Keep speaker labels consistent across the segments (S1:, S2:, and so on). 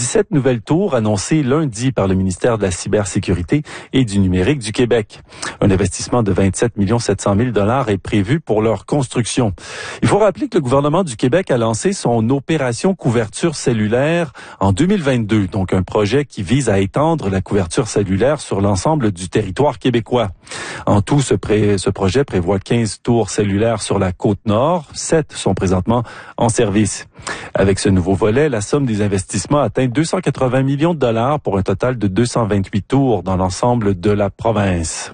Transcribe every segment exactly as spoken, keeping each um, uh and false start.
S1: dix-sept nouvelles tours annoncées lundi par le ministère de la Cybersécurité et du Numérique du Québec. Un investissement de vingt-sept millions sept cent mille dollars est prévu pour leur construction. Il faut rappeler que le gouvernement du Québec a lancé son opération couverture cellulaire en deux mille vingt-deux, donc un projet qui vise à étendre la couverture cellulaire sur l'ensemble du territoire québécois. En tout, ce, pré- ce projet prévoit quinze tours cellulaires sur la côte nord. sept sont présentement en service. Avec ce nouveau volet, la somme des investissements atteint deux cent quatre-vingts millions de dollars pour un total de deux cent vingt-huit tours dans l'ensemble de la province.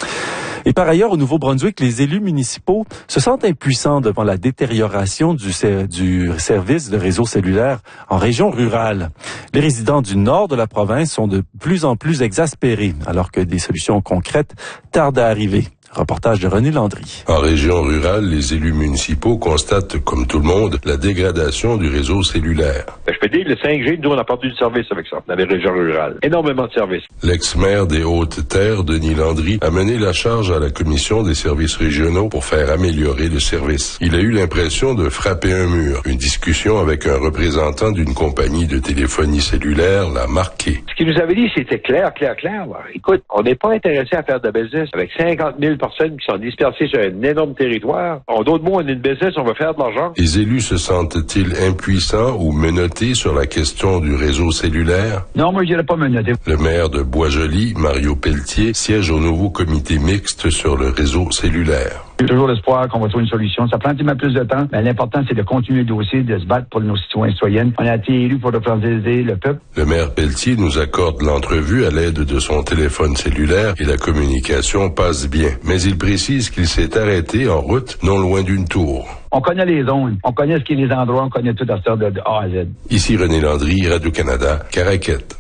S1: Et par ailleurs, au Nouveau-Brunswick, les élus municipaux se sentent impuissants devant la détérioration du, du service de réseau cellulaire en région rurale. Les résidents du nord de la province sont de plus en plus exaspérés, alors que des solutions concrètes tardent à arriver. Reportage de René Landry.
S2: En région rurale, les élus municipaux constatent, comme tout le monde, la dégradation du réseau cellulaire.
S3: Ben, je peux dire, le cinq G, nous, on a perdu du service avec ça, dans les régions rurales. Énormément de services.
S2: L'ex-maire des Hautes-Terres, Denis Landry, a mené la charge à la Commission des services régionaux pour faire améliorer le service. Il a eu l'impression de frapper un mur. Une discussion avec un représentant d'une compagnie de téléphonie cellulaire l'a marqué.
S3: Ce qu'il nous avait dit, c'était clair, clair, clair. Là. Écoute, on n'est pas intéressé à faire de business avec cinquante mille personnes qui sont dispersées sur un énorme territoire. En d'autres mots, on est une business, on va faire de l'argent.
S2: Les élus se sentent-ils impuissants ou menottés sur la question du réseau cellulaire?
S4: Non, moi, je dirais pas menotté.
S2: Le maire de Boisjoli, Mario Pelletier, siège au nouveau comité mixte sur le réseau cellulaire.
S4: J'ai toujours l'espoir qu'on va trouver une solution. Ça prend un petit peu plus de temps, mais l'important, c'est de continuer le dossier, de se battre pour nos citoyens et citoyennes. On a été élus pour représenter le peuple.
S2: Le maire Pelletier nous accorde l'entrevue à l'aide de son téléphone cellulaire et la communication passe bien. Mais il précise qu'il s'est arrêté en route, non loin d'une tour.
S4: On connaît les zones, on connaît ce qui est les endroits, on connaît tout à ça de, de A à Z.
S2: Ici René Landry, Radio-Canada, Caraquette.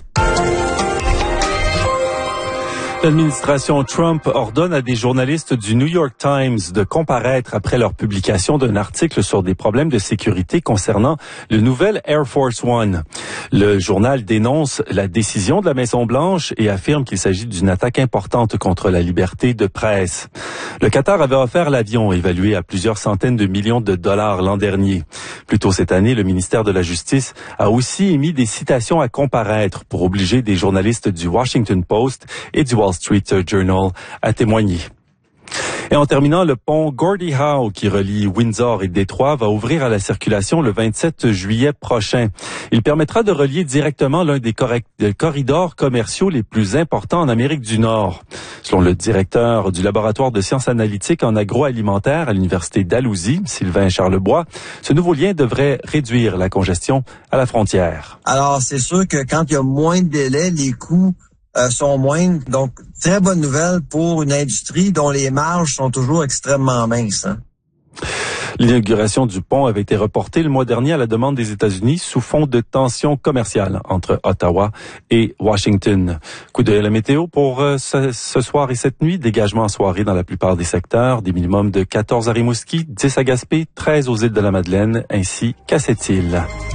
S1: L'administration Trump ordonne à des journalistes du New York Times de comparaître après leur publication d'un article sur des problèmes de sécurité concernant le nouvel Air Force One. Le journal dénonce la décision de la Maison-Blanche et affirme qu'il s'agit d'une attaque importante contre la liberté de presse. Le Qatar avait offert l'avion évalué à plusieurs centaines de millions de dollars l'an dernier. Plus tôt cette année, le ministère de la Justice a aussi émis des citations à comparaître pour obliger des journalistes du Washington Post et du Wall Street Journal à témoigner. Et en terminant, le pont Gordie Howe qui relie Windsor et Détroit va ouvrir à la circulation le vingt-sept juillet prochain. Il permettra de relier directement l'un des corridors commerciaux les plus importants en Amérique du Nord. Selon le directeur du laboratoire de sciences analytiques en agroalimentaire à l'Université Dalhousie, Sylvain Charlebois, ce nouveau lien devrait réduire la congestion à la frontière.
S5: Alors, c'est sûr que quand il y a moins de délais, les coûts Euh, sont moindres. Donc, très bonne nouvelle pour une industrie dont les marges sont toujours extrêmement minces. Hein?
S1: L'inauguration du pont avait été reportée le mois dernier à la demande des États-Unis sous fond de tensions commerciales entre Ottawa et Washington. Coup d'œil à la météo pour euh, ce, ce soir et cette nuit. Dégagement en soirée dans la plupart des secteurs. Des minimums de quatorze à Rimouski, dix à Gaspé, treize aux îles de la Madeleine ainsi qu'à Sept-Îles.